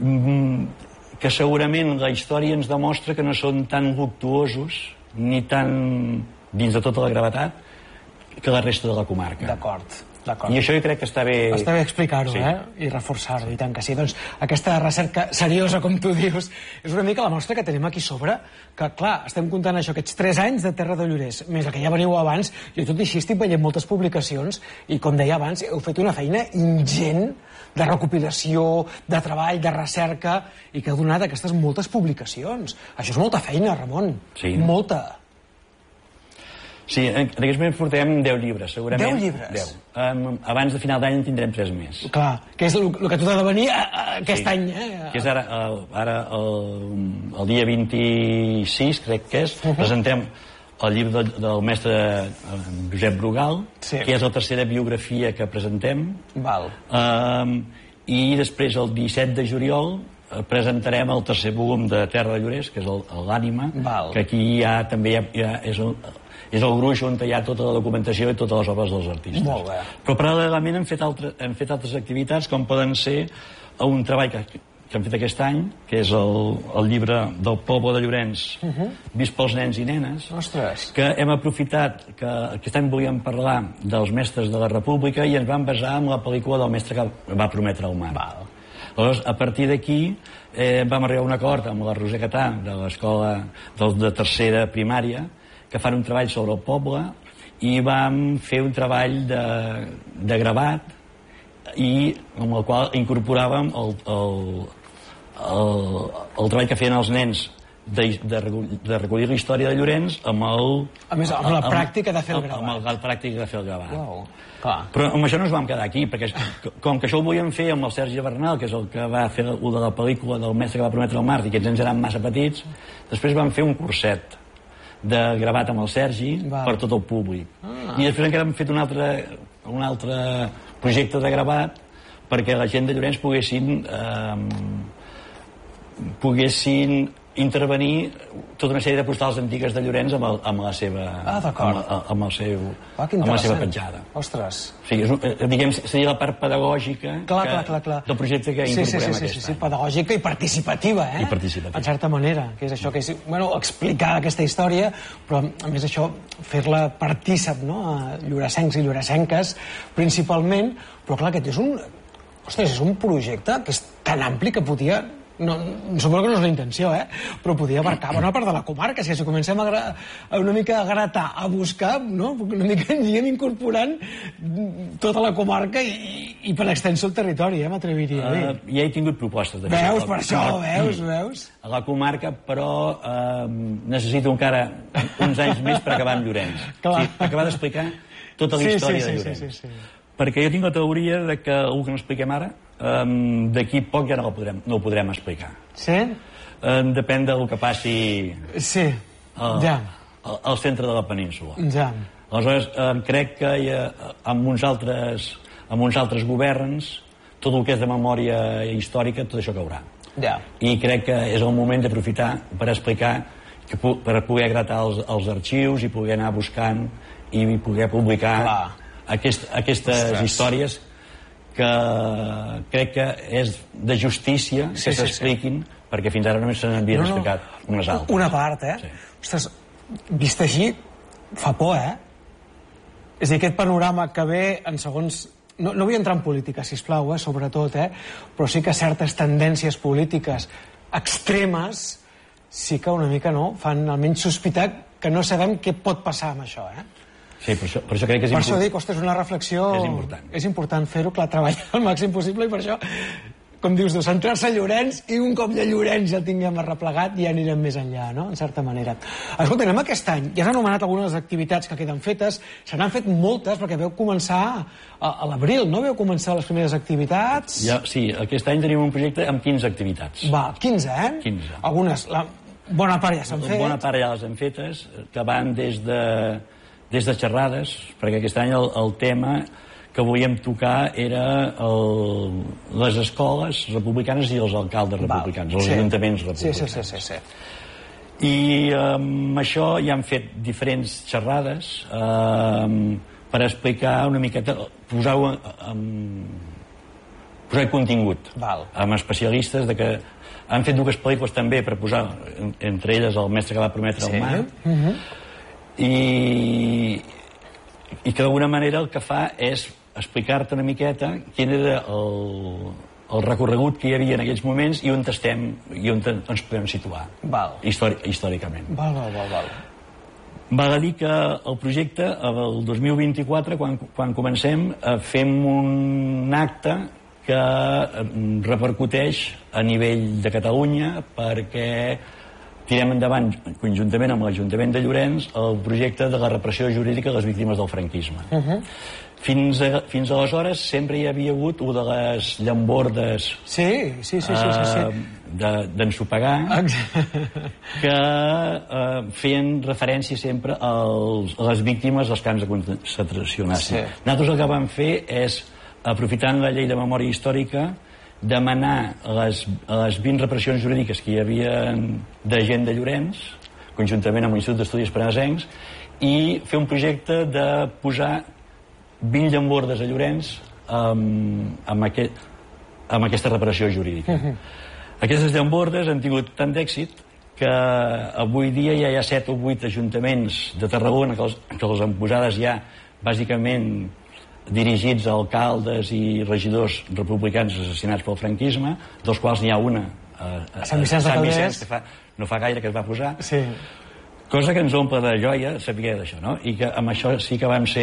J: que segurament la història ens demostra que no són tan luctuosos ni tan dins de tota la gravetat que la resta de la comarca.
E: D'acord.
J: I això jo crec que està bé...
E: Està bé explicar-ho, I reforçar-ho, i tant que sí. Doncs aquesta recerca seriosa, com tu dius, és una mica la mostra que tenim aquí sobre, que, clar, estem comptant això, aquests 3 anys de Terra de Llorers, més el que ja veniu abans, i tot i així estic veient moltes publicacions, i com deia abans, heu fet una feina ingent de recopilació, de treball, de recerca, i que ha donat aquestes moltes publicacions. Això és molta feina, Ramon.
J: Sí.
E: Molta.
J: Sí, en aquests moments portem 10 llibres, segurament.
E: 10 llibres?
J: 10. Abans de final d'any en tindrem 3 més.
E: Clar, que és el que tot ha de venir aquest any,
J: Que és ara el dia 26, crec que és, presentem el llibre del mestre Josep Brugal, que és la tercera biografia que presentem. I després, el 17 de juliol, presentarem el tercer volum de Terra de Llorers, que és l'Ànima, que aquí ja també és el gruix on hi ha tota la documentació i totes les obres dels artistes.
E: Molt bé.
J: Però paral·lelament hem fet altres activitats, com poden ser un treball que hem fet aquest any, que és el llibre del poble de Llorenç, vist pels nens i nenes, que hem aprofitat que aquest any volíem parlar dels mestres de la República i ens vam basar en la pel·lícula del mestre que va prometre el mar. Aleshores, a partir d'aquí vam arribar a un acord amb la Roser Catà de l'escola de tercera primària, que fan un treball sobre el poble, i vam fer un treball de gravat i amb el qual incorporàvem el treball que feien els nens de recollir la història de Llorenç amb
E: la pràctica de fer el gravat.
J: Amb la pràctica de fer el gravat. Però amb això no ens vam quedar aquí, perquè com que això ho volíem fer amb el Sergi Bernal, que és el que va fer de la pel·lícula del mestre que va prometre el mar, i que ens eren massa petits, després vam fer un curset de gravat amb el Sergi per tot el públic. I després encara hem fet un altre projecte de gravat perquè la gent de Llorenç poguessin intervenir tota una sèrie de postals antigues de Llorenç amb la seva petjada.
E: Ostres.
J: Diguem, seria la part pedagògica del projecte que incorporem aquest any.
E: Sí, pedagògica i participativa, en certa manera, que és això, que és explicar aquesta història, però a més això, fer-la partícip, a lloresencs i lloresenques principalment, però clar, aquest és un projecte que és tan ampli que podia... suposo que no és la intenció, però podia abarcar bona part de la comarca. Si comencem una mica a gratar, a buscar, una mica aniríem incorporant tota la comarca i per extensió el territori, m'atreviria a dir.
J: Ja he tingut propostes.
E: Veus, per això, veus?
J: A la comarca, però necessito encara uns anys més per acabar amb Llorenç. Per acabar d'explicar tota la història de Llorenç. Perquè jo tinc la teoria que el que no expliquem ara d'aquí poc ja no ho podrem explicar.
E: Sí?
J: Depèn del que passi al centre de la península. Aleshores, crec que amb uns altres governs tot el que és de memòria històrica, tot això caurà. I crec que és el moment d'aprofitar per explicar, per poder gratar els arxius i poder anar buscant i poder publicar aquestes històries que crec que és de justícia que s'expliquin, perquè fins ara només se n'havien explicat unes altres.
E: Una part, Ostres, vist així, fa por, És a dir, aquest panorama que ve en segons... No vull entrar en política, sisplau, sobretot, però sí que certes tendències polítiques extremes sí que una mica fan almenys sospitar que no sabem què pot passar amb això,
J: Sí, per això crec que és important.
E: Per això dic, ostres, una reflexió... És important fer-ho, clar, treballar al màxim possible, i per això, com dius, centrar-se a Llorenç, i un cop ja Llorenç ja el tinguem arreplegat, ja anirem més enllà, en certa manera. Escolta, anem aquest any. Ja s'han anomenat algunes activitats que queden fetes, se n'han fet moltes, perquè veu començar a l'abril, no? Veu començar les primeres activitats...
J: Sí, aquest any tenim un projecte amb 15 activitats.
E: 15,
J: 15.
E: Algunes, bona part ja s'han fet.
J: Bona part ja les han fetes, que van des de xerrades, perquè aquest any el tema que volíem tocar era les escoles republicanes i els alcaldes republicans, els ajuntaments republicans.
E: Sí.
J: I amb això ja han fet diferents xerrades per explicar una miqueta, posar contingut amb especialistes de que han fet 2 pel·lícules també per posar entre elles El mestre que va prometre el mar i que d'alguna manera el que fa és explicar-te una miqueta quin era el recorregut que hi havia en aquells moments i on estem i on ens podem situar històricament. Val a dir que el projecte, el 2024, quan comencem, fem un acte que repercuteix a nivell de Catalunya perquè tirem endavant, conjuntament amb l'Ajuntament de Llorenç, el projecte de la reparació jurídica de les víctimes del franquisme. Fins aleshores sempre hi havia hagut una de les llambordes d'ensopegar que feien referència sempre a les víctimes dels camps de concentració nazi. Nosaltres el que vam fer és, aprofitant la llei de memòria històrica, demanar a les 20 reparacions jurídiques que hi havia de gent de Llorenç, conjuntament amb l'Institut d'Estudis Penesencs, i fer un projecte de posar 20 llambordes a Llorenç amb aquesta reparació jurídica. Aquestes llambordes han tingut tant d'èxit que avui dia ja hi ha 7 o 8 ajuntaments de Tarragona que les han posades ja bàsicament dirigits a alcaldes i regidors republicans assassinats pel franquisme, dels quals n'hi ha una a Sant Vicenç que no fa gaire que es va posar, cosa que ens omple de joia saber d'això, no? I que amb això sí que vam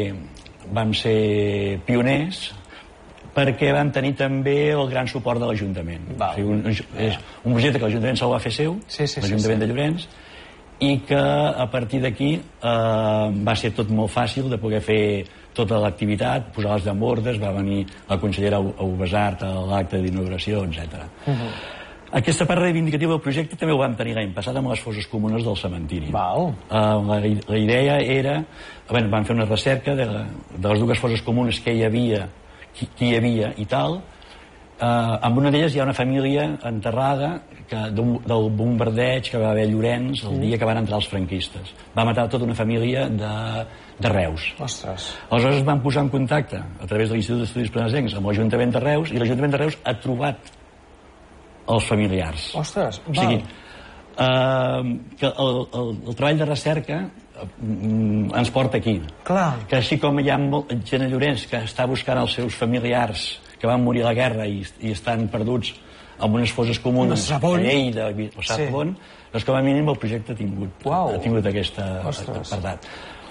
J: ser pioners perquè van tenir també el gran suport de l'Ajuntament. És un projecte que l'Ajuntament se'l va fer seu, l'Ajuntament de Llorenç, i que a partir d'aquí va ser tot molt fàcil de poder fer tota l'activitat, posar les llambordes, va venir la consellera Ubesart a l'acte d'inauguració, etc. Aquesta part reivindicativa del projecte també ho vam tenir l'any passat amb les fosses comunes del cementiri. La idea era... Vam fer una recerca de les 2 fosses comunes que hi havia, qui hi havia i tal. Amb una d'elles hi ha una família enterrada del bombardeig que va haver a Llorenç el dia que van entrar els franquistes. Va matar tota una família de Reus. Aleshores es van posar en contacte a través de l'Institut d'Estudis Penesencs amb l'Ajuntament de Reus i l'Ajuntament de Reus ha trobat els familiars. O sigui, que el treball de recerca ens porta aquí. Que així com hi ha gent a Llorenç que està buscant els seus familiars que van morir a la guerra i estan perduts amb unes fosses comunes a Lleida o Sarbon, doncs com a mínim el projecte ha tingut aquesta apartat.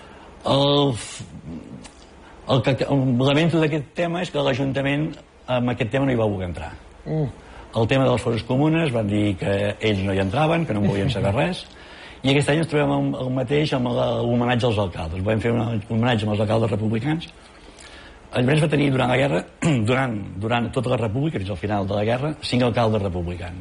J: El que lamento d'aquest tema és que l'Ajuntament amb aquest tema no hi va voler entrar. El tema de les fosses comunes van dir que ells no hi entraven, que no en volien saber res, i aquest any ens trobem el mateix amb l'homenatge als alcaldes. Vam fer un homenatge amb els alcaldes republicans. El Llorenç va tenir durant la guerra, durant tota la república, fins al final de la guerra, 5 alcaldes republicans.